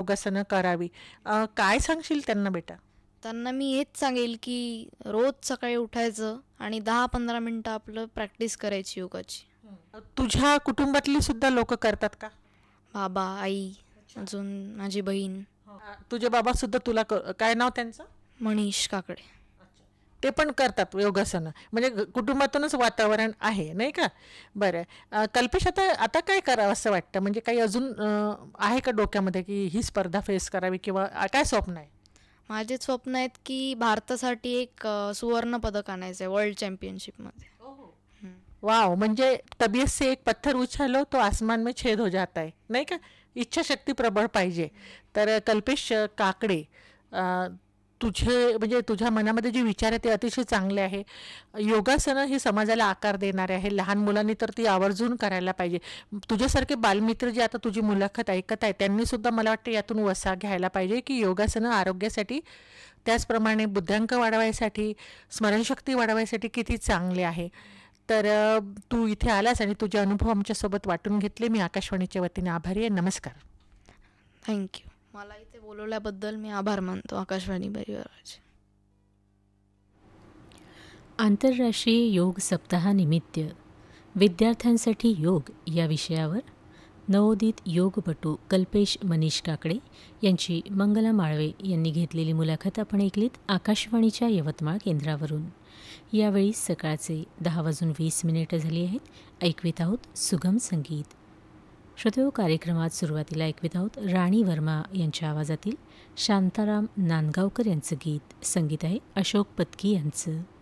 योगासनं करावी. काय सांगशील त्यांना बेटा? त्यांना मी हेच सांगेल की रोज सकाळी उठायचं आणि 10-15 मिनटं आपलं प्रॅक्टिस करायची योगाची. तुझ्या कुटुंबातली सुद्धा लोक करतात का? बाबा, आई, अजून माझी बहीण तुझे बाबा सुद्धा तुला काय नाव त्यांचं? मनीष काकडे. ते पण करतात योगासनं, म्हणजे कुटुंबातूनच वातावरण आहे नाही का? बरं. कल्पेश, आता आता काय करावं असं वाटतं, म्हणजे काही अजून आहे का डोक्यामध्ये की ही स्पर्धा फेस करावी, किंवा काय स्वप्न आहे? माझे स्वप्न आहेत की भारतासाठी एक सुवर्ण पदक आणायचं आहे वर्ल्ड चॅम्पियनशिपमध्ये. वाव, म्हणजे तबीयत से एक पत्थर उछालो तो आसमान में छेद हो जाता है, नाही का? इच्छाशक्ती प्रबळ पाहिजे. तर कल्पेश काकडे, तुझे म्हणजे तुझ्या मनामध्ये जे विचार आहे ते अतिशय चांगले आहे. योगासनं ही समाजाला आकार देणारे आहे. लहान मुलांनी तर ती आवर्जून करायला पाहिजे. तुझ्यासारखे बालमित्र जे आता तुझी मुलाखत ऐकत आहे त्यांनी सुद्धा मला वाटतं यातून वसा घ्यायला पाहिजे की योगासनं आरोग्यासाठी, त्याचप्रमाणे बुद्ध्यांक वाढवायसाठी, स्मरणशक्ती वाढवायसाठी किती चांगले आहे. तर तू इथे आलास आणि तुझे अनुभव आमच्यासोबत वाटून घेतले. मी आकाशवाणीच्या वतीने आभारी आहे. नमस्कार. थँक्यू. मला इथे बोलवल्याबद्दल मी आभार मानतो आकाशवाणी परिवाराचे. आंतरराष्ट्रीय योग सप्ताहानिमित्त विद्यार्थ्यांसाठी योग या विषयावर नवोदित योगपटू कल्पेश मनीष काकडे यांची मंगला माळवे यांनी घेतलेली मुलाखत आपण ऐकलीत आकाशवाणीच्या यवतमाळ केंद्रावरून. यावेळी सकाळचे 10:20 झाली आहेत. ऐकवीत आहोत सुगम संगीत. श्रोतेहो, कार्यक्रमात सुरुवातीला ऐकवीत आहोत राणी वर्मा यांच्या आवाजातील शांताराम नांदगावकर यांचं गीत. संगीत आहे अशोक पत्की यांचं.